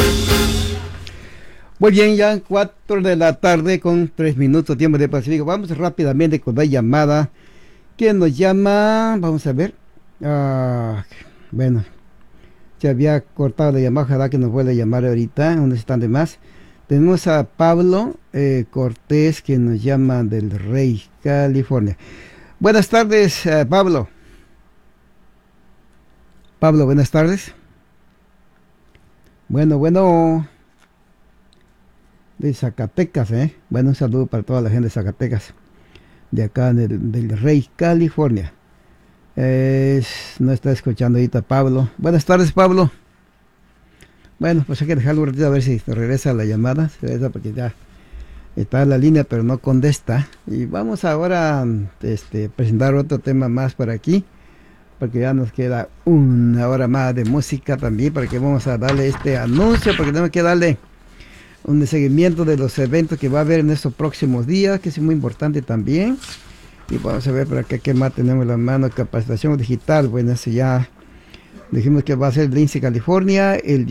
Muy bien, ya 4 de la tarde con 3 minutos tiempo de Pacífico. Vamos rápidamente con la llamada. ¿Quién nos llama? Vamos a ver. Bueno, se había cortado la llamada, ojalá que nos vuelva a llamar ahorita, un instante más. Tenemos a Pablo Cortés, que nos llama del Rey, California. Buenas tardes, Pablo. Pablo, buenas tardes. Bueno. De Zacatecas, Bueno, un saludo para toda la gente de Zacatecas, de acá del Rey, California. No está escuchando ahorita Pablo. Buenas tardes, Pablo. Bueno, pues hay que dejarlo un ratito a ver si regresa la llamada. Se regresa porque ya está en la línea, pero no contesta. Y vamos ahora a presentar otro tema más por aquí, porque ya nos queda una hora más de música también, para que vamos a darle este anuncio, porque tenemos que darle un seguimiento de los eventos que va a haber en estos próximos días, que es muy importante también. Y vamos a ver por acá qué más tenemos en la mano. Capacitación digital, bueno, eso ya dijimos que va a ser en Lindsay, California, el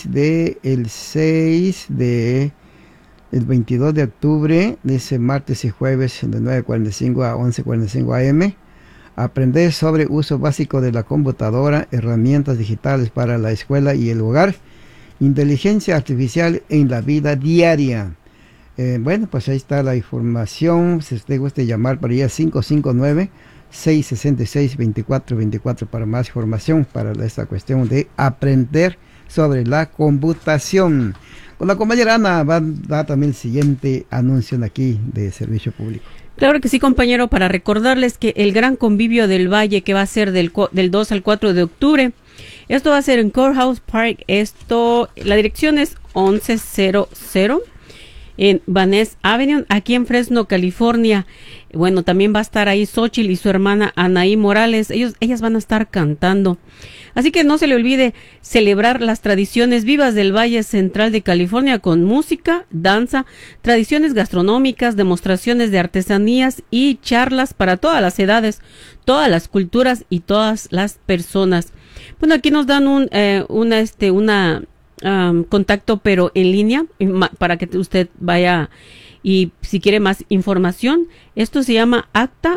22 de octubre, de ese martes y jueves, de 9:45 a 11:45 am. Aprender sobre uso básico de la computadora, herramientas digitales para la escuela y el hogar, inteligencia artificial en la vida diaria. Bueno, pues ahí está la información. Si usted gusta llamar para allá, 559-666-2424 para más información para esta cuestión de aprender sobre la computación. Con la compañera Ana va a dar también el siguiente anuncio de aquí de servicio público. Claro que sí, compañero, para recordarles que el Gran Convivio del Valle, que va a ser del 2 al 4 de octubre, esto va a ser en Courthouse Park. La dirección es 1100 en Van Ness Avenue, aquí en Fresno, California. Bueno, también va a estar ahí Xochitl y su hermana Anaí Morales. Ellas van a estar cantando. Así que no se le olvide celebrar las tradiciones vivas del Valle Central de California con música, danza, tradiciones gastronómicas, demostraciones de artesanías y charlas para todas las edades, todas las culturas y todas las personas. Bueno, aquí nos dan un contacto, pero en línea, para que usted vaya y si quiere más información. Esto se llama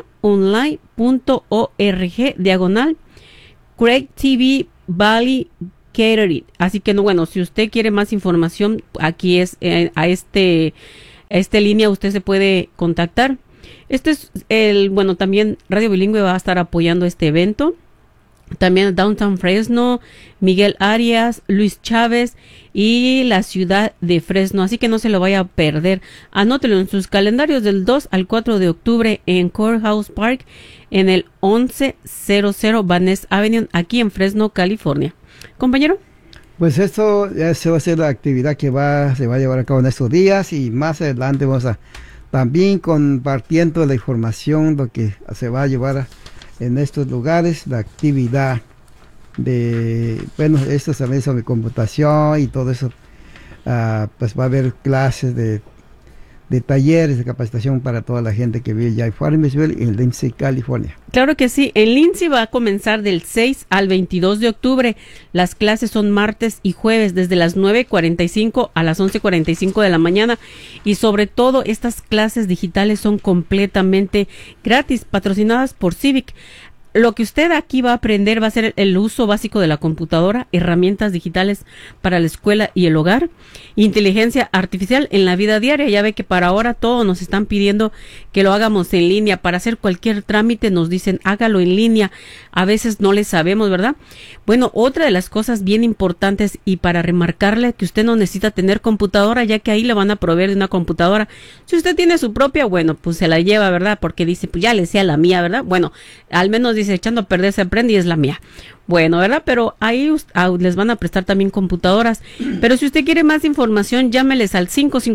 actaonline.org/ Craig TV Valley Catering. Así que bueno, si usted quiere más información, aquí es a esta línea usted se puede contactar. También Radio Bilingüe va a estar apoyando este evento. También Downtown Fresno, Miguel Arias, Luis Chávez y la ciudad de Fresno. Así que no se lo vaya a perder. Anótelo en sus calendarios del 2 al 4 de octubre en Courthouse Park, en el 1100 Van Ness Avenue, aquí en Fresno, California. Compañero. Pues esto ya se va a hacer la actividad que se va a llevar a cabo en estos días, y más adelante vamos a también compartiendo la información, lo que se va a llevar en estos lugares, la actividad de, esto también sobre computación y todo eso. Pues va a haber clases de talleres de capacitación para toda la gente que vive ya en Farmersville y en Lindsay, California. Claro que sí, en Lindsay va a comenzar del 6 al 22 de octubre. Las clases son martes y jueves desde las 9:45 a las 11:45 de la mañana, y sobre todo estas clases digitales son completamente gratis, patrocinadas por Civic. Lo que usted aquí va a aprender va a ser el uso básico de la computadora, herramientas digitales para la escuela y el hogar, inteligencia artificial en la vida diaria. Ya ve que para ahora todos nos están pidiendo que lo hagamos en línea. Para hacer cualquier trámite nos dicen hágalo en línea. A veces no le sabemos, ¿verdad? Bueno, otra de las cosas bien importantes, y para remarcarle, que usted no necesita tener computadora, ya que ahí le van a proveer de una computadora. Si usted tiene su propia, bueno, pues se la lleva, ¿verdad? Porque dice, pues ya le sea la mía, ¿verdad? Bueno, al menos dice, echando a perder se aprende y es la mía. Bueno, ¿verdad? Pero ahí les van a prestar también computadoras. Pero si usted quiere más información, llámeles al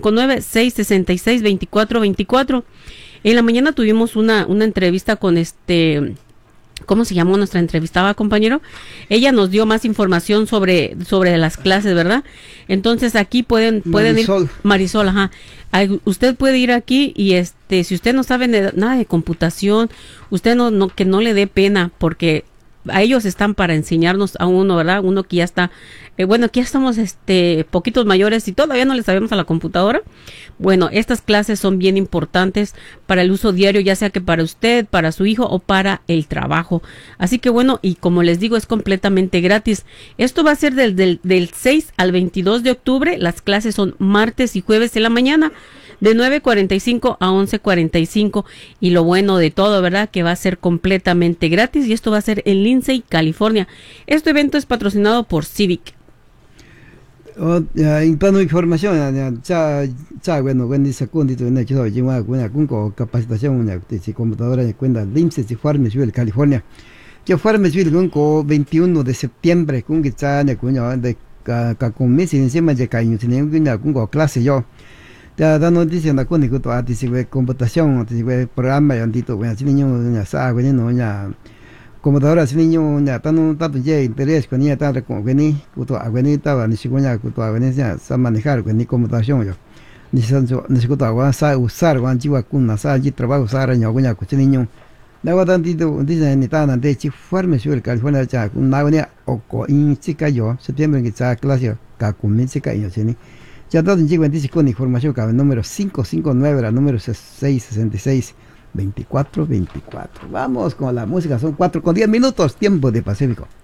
559-666-2424. En la mañana tuvimos una entrevista con ¿cómo se llamó nuestra entrevistada, compañero? Ella nos dio más información sobre las clases, ¿verdad? Entonces aquí pueden ir. Marisol, ajá. Usted puede ir aquí y si usted no sabe nada de computación, usted que no le dé pena, porque a ellos están para enseñarnos a uno, ¿verdad? Uno que ya está, bueno, que ya estamos poquitos mayores y todavía no le sabemos a la computadora. Bueno, estas clases son bien importantes para el uso diario, ya sea que para usted, para su hijo o para el trabajo. Así que bueno, y como les digo, es completamente gratis. Esto va a ser del 6 al 22 de octubre. Las clases son martes y jueves en la mañana, de 9:45 a 11:45. Y lo bueno de todo, ¿verdad? Que va a ser completamente gratis y esto va a ser en Lindsay, California. Este evento es patrocinado por Civic. Para información, bueno, when this second to na chido jingwa kuna kunko capacitación na de computadora de cuenta Lindsay de Farmersville, California. Yo Farmersville kunko 21 de septiembre kun que cha na kunya de ka con mes encima de caño tiene kuna kunko clase yo. Ya da noticia na kun ko to ati computación, ati programa yandito bueno, si niño na sa bueno no ya computadora si niño ya tan ya interés con ya tan con vení kuto aveni estaba ni sigunya kuto aveni ya sa manejar con ni computación yo ni kuto agua sa usar wan jiwa kun na sa ji trabajo usar año kunya ku niño da wa tantito dice ni tan de chi Farmersville, California ya kun na venia o ko in chica yo septiembre que sa clase ka kun mi chica yo ni ya todo en jiwa dice con información ka número 559 la número 666 2424. Vamos con la música, son 4:10, tiempo de Pacífico.